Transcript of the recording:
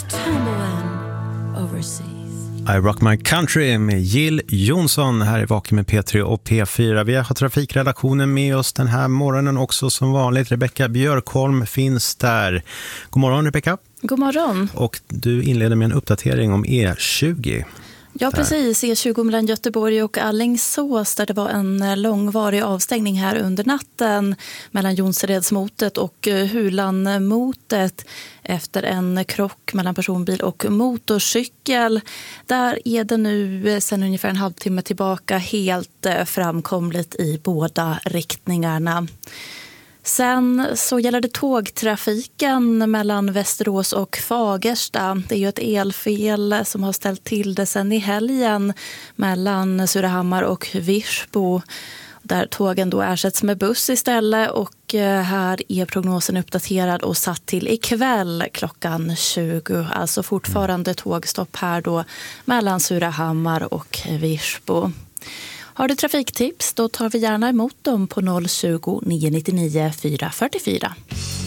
tumbling overseas. I Rock My Country med Jill Johnson här i Vaken med P3 och P4. Vi har trafikredaktionen med oss den här morgonen också som vanligt. Rebecka Björkholm finns där. God morgon Rebecka. God morgon. Och du inleder med en uppdatering om E20. Ja, precis. E20 mellan Göteborg och Alingsås där det var en långvarig avstängning här under natten mellan Jonseredsmotet och Hulanmotet efter en krock mellan personbil och motorcykel. Där är det nu sedan ungefär en halvtimme tillbaka helt framkomligt i båda riktningarna. Sen så gäller det tågtrafiken mellan Västerås och Fagersta. Det är ju ett elfel som har ställt till det sen i helgen mellan Surahammar och Virsbo. Där tågen då ersätts med buss istället och här är prognosen uppdaterad och satt till ikväll klockan 20. Alltså fortfarande tågstopp här då mellan Surahammar och Virsbo. Har du trafiktips, då tar vi gärna emot dem på 020 999 444.